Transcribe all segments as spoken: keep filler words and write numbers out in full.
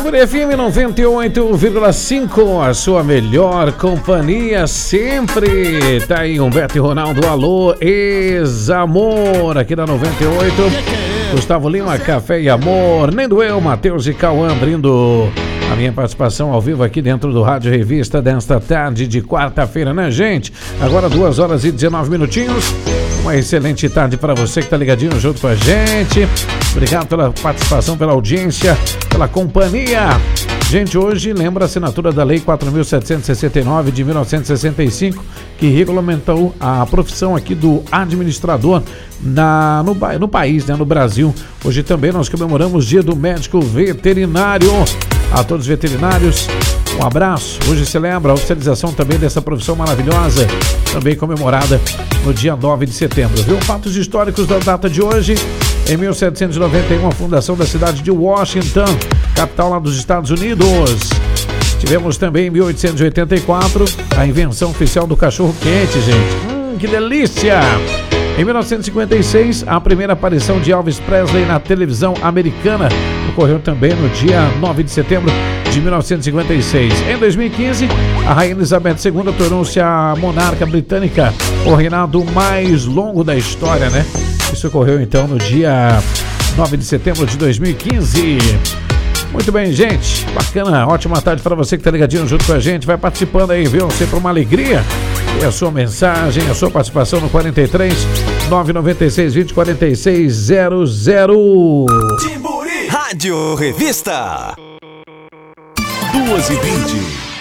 Timburia F M noventa e oito vírgula cinco, a sua melhor companhia sempre. Tá aí Humberto e Ronaldo, alô, ex-amor, aqui na noventa e oito. Gustavo Lima, Café e Amor. Nem doeu, Matheus e Cauã abrindo a minha participação ao vivo aqui dentro do Rádio Revista desta tarde de quarta-feira, né, gente? Agora duas horas e dezenove minutinhos. Uma excelente tarde para você que tá ligadinho junto com a gente. Obrigado pela participação, pela audiência, pela companhia. Gente, hoje lembra a assinatura da Lei quatro mil setecentos e sessenta e nove de mil novecentos e sessenta e cinco, que regulamentou a profissão aqui do administrador na, no, no país, né, no Brasil. Hoje também nós comemoramos o Dia do Médico Veterinário. A todos os veterinários, um abraço. Hoje celebra a oficialização também dessa profissão maravilhosa, também comemorada no dia nove de setembro. Viu? Fatos históricos da data de hoje. Em mil setecentos e noventa e um, a fundação da cidade de Washington, capital lá dos Estados Unidos. Tivemos também em mil oitocentos e oitenta e quatro a invenção oficial do cachorro-quente, gente. Hum, que delícia! Em mil novecentos e cinquenta e seis, a primeira aparição de Elvis Presley na televisão americana ocorreu também no dia nove de setembro de mil novecentos e cinquenta e seis. Em dois mil e quinze, a Rainha Elizabeth segunda tornou-se a monarca britânica, o reinado mais longo da história, né? Isso ocorreu então no dia nove de setembro de dois mil e quinze. Muito bem, gente. Bacana, ótima tarde para você que está ligadinho junto com a gente. Vai participando aí, viu? Sempre uma alegria. E a sua mensagem, a sua participação no quarenta e três, nove nove seis, vinte, quarenta e seis zero zero. Timburi Rádio Revista. duas e vinte.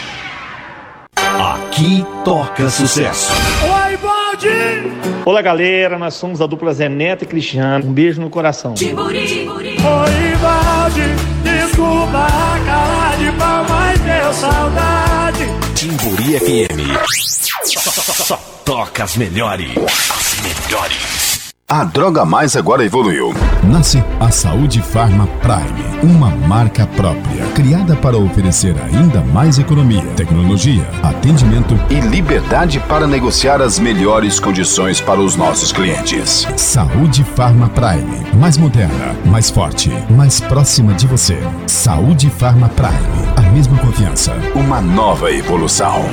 Aqui toca sucesso. Oi, Baldi! Olá, galera. Nós somos a dupla Zé Neto e Cristiano. Um beijo no coração. Timburi, Timburi. Oi, Baldi! Desculpa a cara de pau, mas deu saudade. Timburi F M. Só, só, só toca as melhores. As melhores. A Droga Mais agora evoluiu. Nasce a Saúde Farma Prime, uma marca própria, criada para oferecer ainda mais economia, tecnologia, atendimento e liberdade para negociar as melhores condições para os nossos clientes. Saúde Farma Prime, mais moderna, mais forte, mais próxima de você. Saúde Farma Prime, a mesma confiança. Uma nova evolução.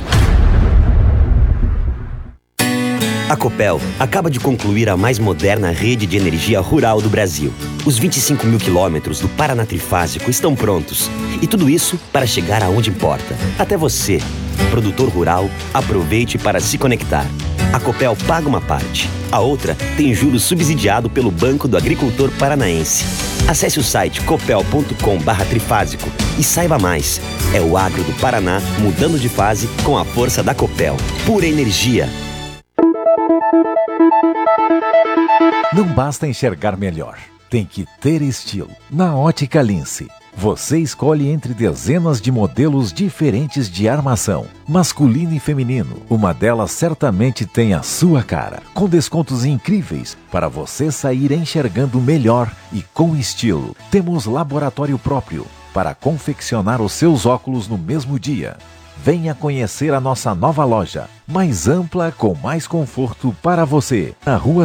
A Copel acaba de concluir a mais moderna rede de energia rural do Brasil. Os vinte e cinco mil quilômetros do Paraná Trifásico estão prontos. E tudo isso para chegar aonde importa. Até você, produtor rural, aproveite para se conectar. A Copel paga uma parte. A outra tem juros subsidiado pelo Banco do Agricultor Paranaense. Acesse o site copel ponto com barra trifásico e saiba mais. É o agro do Paraná mudando de fase com a força da Copel. Pura energia. Não basta enxergar melhor, tem que ter estilo. Na Ótica Lince, você escolhe entre dezenas de modelos diferentes de armação, masculino e feminino. Uma delas certamente tem a sua cara, com descontos incríveis para você sair enxergando melhor e com estilo. Temos laboratório próprio para confeccionar os seus óculos no mesmo dia. Venha conhecer a nossa nova loja, mais ampla com mais conforto para você, na rua